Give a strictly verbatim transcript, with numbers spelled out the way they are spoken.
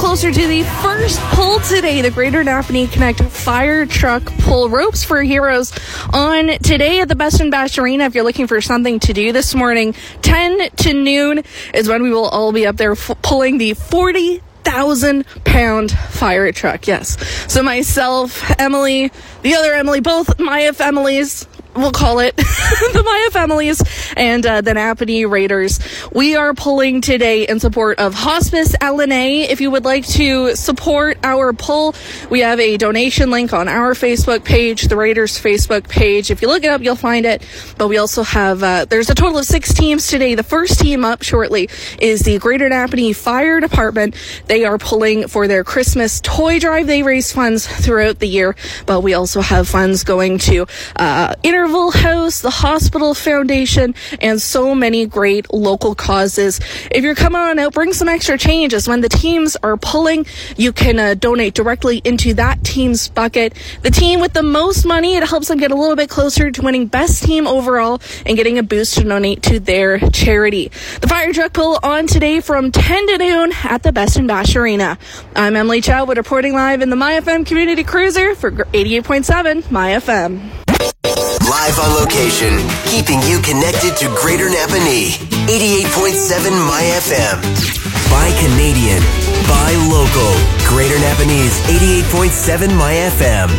closer to the first pull today, the Greater Napanee Connect Fire Truck Pull. Ropes for Heroes on today at the Best in Bash Arena. If you're looking for something to do this morning, ten to noon is when we will all be up there f- pulling the forty thousand pound fire truck. Yes. So myself, Emily, the other Emily, both Maya families, we'll call it the Maya families, and uh, the Napanee Raiders. We are pulling today in support of Hospice L N A. If you would like to support our pull, we have a donation link on our Facebook page, the Raiders Facebook page. If you look it up, you'll find it. But we also have, uh, there's a total of six teams today. The first team up shortly is the Greater Napanee Fire Department. They are pulling for their Christmas toy drive. They raise funds throughout the year, but we also have funds going to uh, Interval House, the Hospital Foundation, and so many great local causes. If you're coming on out, bring some extra change, as when the teams are pulling, you can uh, donate directly into that team's bucket. The team with the most money, it helps them get a little bit closer to winning best team overall and getting a boost to donate to their charity. The fire truck pull on today from ten to noon at the Best in Bash Arena. I'm Emily Chowwood, reporting live in the My F M Community Cruiser for eighty-eight point seven My F M. Live on location, keeping you connected to Greater Napanee. eighty-eight point seven My F M. Buy Canadian. Buy local. Greater Napanee's eighty-eight point seven My F M.